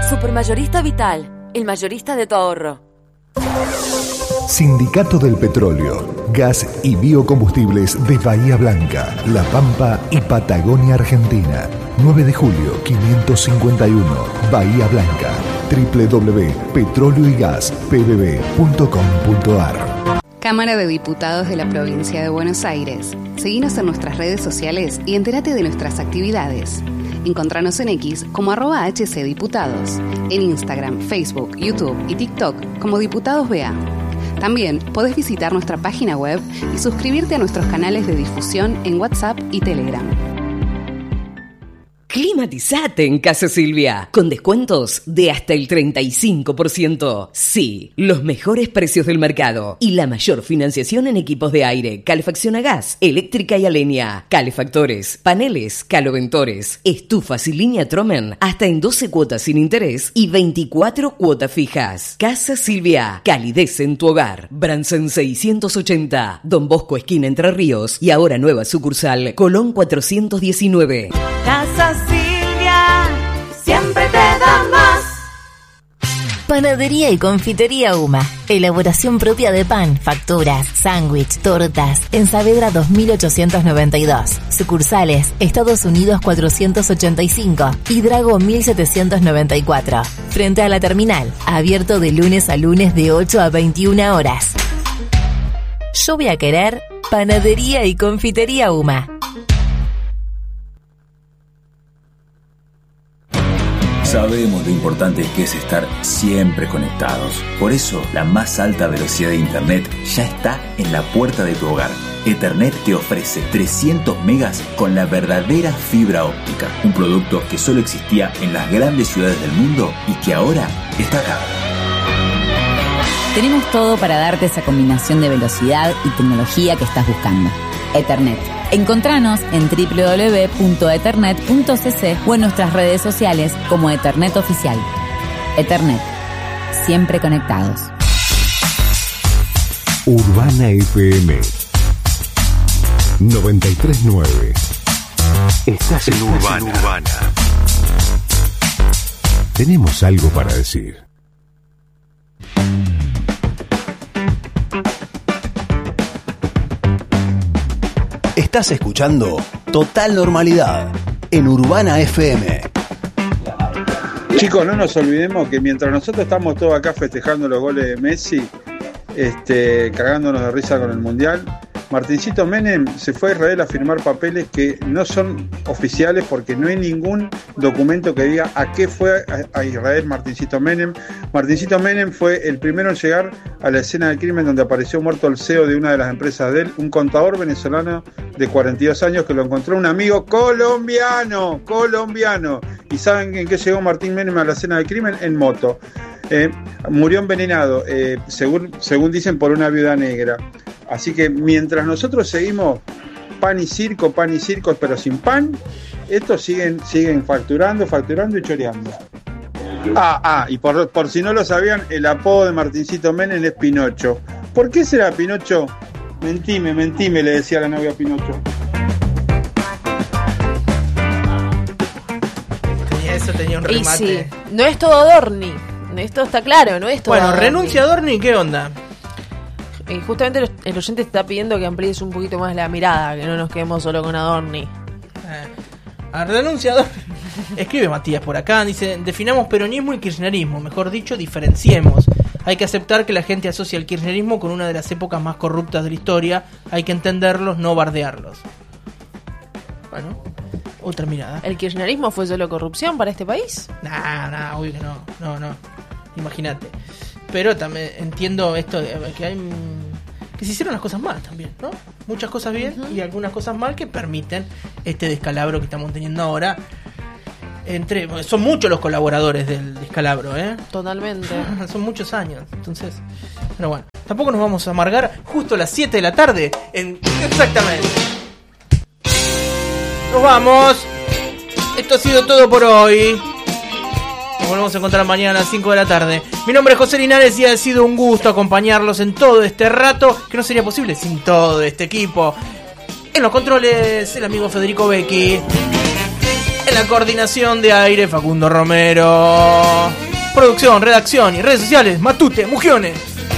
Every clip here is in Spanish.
Supermayorista Vital, el mayorista de tu ahorro. Sindicato del Petróleo, Gas y Biocombustibles de Bahía Blanca, La Pampa y Patagonia, Argentina. 9 de julio, 551, Bahía Blanca. www.petróleo-y-gas-pbb.com.ar. Cámara de Diputados de la Provincia de Buenos Aires. Seguinos en nuestras redes sociales y entérate de nuestras actividades. Encontranos en X como @HCDiputados, en Instagram, Facebook, YouTube y TikTok como Diputados BA. También podés visitar nuestra página web y suscribirte a nuestros canales de difusión en WhatsApp y Telegram. Climatizate en Casa Silvia, con descuentos de hasta el 35%. Sí, los mejores precios del mercado y la mayor financiación en equipos de aire, calefacción a gas, eléctrica y a leña, calefactores, paneles, caloventores, estufas y línea Tromen, hasta en 12 cuotas sin interés y 24 cuotas fijas. Casa Silvia, calidez en tu hogar. Bransen 680, Don Bosco esquina Entre Ríos y ahora nueva sucursal, Colón 419. Casa Silvia, siempre te da más. Panadería y confitería Uma. Elaboración propia de pan, facturas, sándwich, tortas. En Saavedra 2892. Sucursales, Estados Unidos 485 y Drago 1794. Frente a la terminal. Abierto de lunes a lunes de 8 a 21 horas. Yo voy a querer Panadería y confitería Uma. Sabemos lo importante que es estar siempre conectados. Por eso, la más alta velocidad de Internet ya está en la puerta de tu hogar. Ethernet te ofrece 300 megas con la verdadera fibra óptica. Un producto que solo existía en las grandes ciudades del mundo y que ahora está acá. Tenemos todo para darte esa combinación de velocidad y tecnología que estás buscando. Ethernet. Encontranos en www.ethernet.cc o en nuestras redes sociales como Ethernet Oficial. Ethernet. Siempre conectados. Urbana FM 93.9. Estás en Urbana. Tenemos algo para decir. Estás escuchando Total Normalidad en Urbana FM. Chicos, no nos olvidemos que mientras nosotros estamos todos acá festejando los goles de Messi, cagándonos de risa con el Mundial, Martincito Menem se fue a Israel a firmar papeles que no son oficiales porque no hay ningún documento que diga a qué fue a Israel Martincito Menem. Martincito Menem fue el primero en llegar a la escena del crimen donde apareció muerto el CEO de una de las empresas de él, un contador venezolano de 42 años que lo encontró un amigo colombiano. ¿Y saben en qué llegó Martín Menem a la escena del crimen? En moto. Murió envenenado, según dicen, por una viuda negra. Así que mientras nosotros seguimos pan y circo, pero sin pan, estos siguen facturando y choreando. Y por si no lo sabían, el apodo de Martincito Menem es Pinocho. ¿Por qué será Pinocho? Mentime, le decía la novia a Pinocho. Eso tenía un remate. Y sí, no es todo Adorni. Esto está claro, no es todo. Bueno, Adorni. renuncia Adorni, ¿qué onda? Justamente el oyente está pidiendo que amplíes un poquito más la mirada, que no nos quedemos solo con Adorni. Renuncia Adorni. Escribe Matías por acá, dice: definamos peronismo y kirchnerismo, mejor dicho, diferenciemos. Hay que aceptar que la gente asocia el kirchnerismo con una de las épocas más corruptas de la historia. Hay que entenderlos, no bardearlos. Bueno, otra mirada. ¿El kirchnerismo fue solo corrupción para este país? Nah, obvio que no. Imagínate. Pero también entiendo esto de que se hicieron las cosas mal también, ¿no? Muchas cosas bien y algunas cosas mal que permiten este descalabro que estamos teniendo ahora. Son muchos los colaboradores del descalabro, ¿eh? Totalmente. Son muchos años. Entonces, pero bueno, tampoco nos vamos a amargar justo a las 7 de la tarde. Exactamente. Nos vamos. Esto ha sido todo por hoy. Nos volvemos a encontrar mañana a las 5 de la tarde. Mi nombre es José Linares y ha sido un gusto acompañarlos en todo este rato, que no sería posible sin todo este equipo. En los controles, el amigo Federico Becchi. En la coordinación de aire, Facundo Romero. Producción, redacción y redes sociales, Matute Mugiones.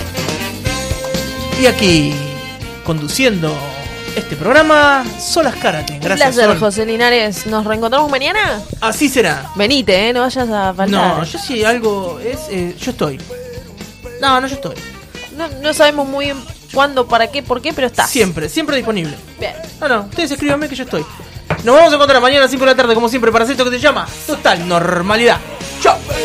Y aquí, conduciendo este programa, Solas Karate. Gracias, Un placer, Sol. José Linares. ¿Nos reencontramos mañana? Así será. Venite, no vayas a faltar. No, yo si algo es... yo estoy. No, yo estoy. No sabemos muy bien cuándo, para qué, por qué, pero está. Siempre disponible. Bien. No, ustedes escríbanme que yo estoy. Nos vamos a encontrar mañana a las 5 de la tarde, como siempre, para hacer esto que se llama Total Normalidad. ¡Chao!